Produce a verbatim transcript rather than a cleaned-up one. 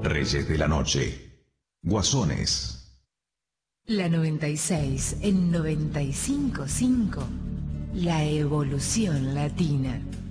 Reyes de la Noche. Guasones. La noventa y seis en noventa y cinco punto cinco. La evolución latina.